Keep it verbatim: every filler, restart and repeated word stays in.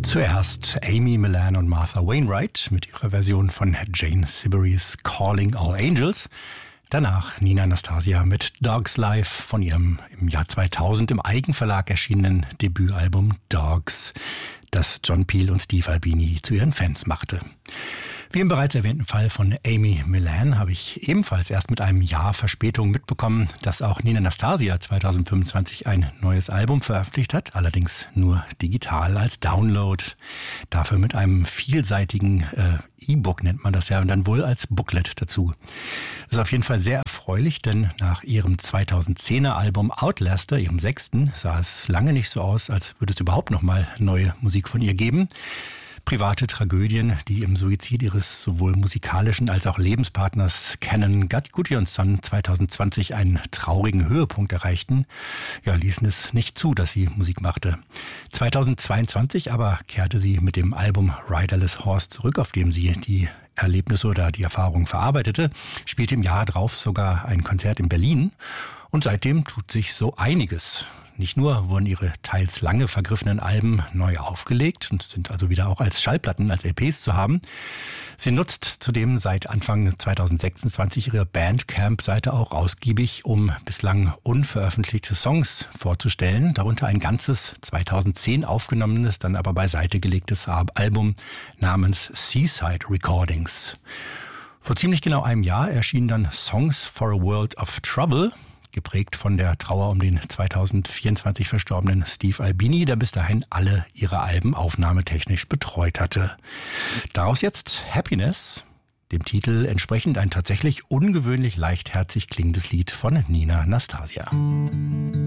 Zuerst Amy Millan und Martha Wainwright mit ihrer Version von Jane Siberry's Calling All Angels. Danach Nina Anastasia mit Dogs Life von ihrem im Jahr zweitausend im Eigenverlag erschienenen Debütalbum Dogs, das John Peel und Steve Albini zu ihren Fans machte. Wie im bereits erwähnten Fall von Amy Millan habe ich ebenfalls erst mit einem Jahr Verspätung mitbekommen, dass auch Nina Anastasia zwanzig fünfundzwanzig ein neues Album veröffentlicht hat, allerdings nur digital als Download. Dafür mit einem vielseitigen äh, E-Book nennt man das ja und dann wohl als Booklet dazu. Das ist auf jeden Fall sehr erfreulich, denn nach ihrem zweitausendzehner Album Outlaster, ihrem sechsten, sah es lange nicht so aus, als würde es überhaupt noch mal neue Musik von ihr geben. Private Tragödien, die im Suizid ihres sowohl musikalischen als auch Lebenspartners Canon Gudjonsson zwanzig zwanzig einen traurigen Höhepunkt erreichten, ja, ließen es nicht zu, dass sie Musik machte. zweitausendzweiundzwanzig aber kehrte sie mit dem Album Riderless Horse zurück, auf dem sie die Erlebnisse oder die Erfahrungen verarbeitete, spielte im Jahr darauf sogar ein Konzert in Berlin und seitdem tut sich so einiges. Nicht nur wurden ihre teils lange vergriffenen Alben neu aufgelegt und sind also wieder auch als Schallplatten, als L Ps zu haben. Sie nutzt zudem seit Anfang zwanzig sechsundzwanzig ihre Bandcamp-Seite auch ausgiebig, um bislang unveröffentlichte Songs vorzustellen, darunter ein ganzes zweitausendzehn aufgenommenes, dann aber beiseite gelegtes Album namens Seaside Recordings. Vor ziemlich genau einem Jahr erschienen dann Songs for a World of Trouble, geprägt von der Trauer um den zwanzig vierundzwanzig verstorbenen Steve Albini, der bis dahin alle ihre Alben aufnahmetechnisch betreut hatte. Daraus jetzt Happiness, dem Titel entsprechend ein tatsächlich ungewöhnlich leichtherzig klingendes Lied von Nina Anastasia.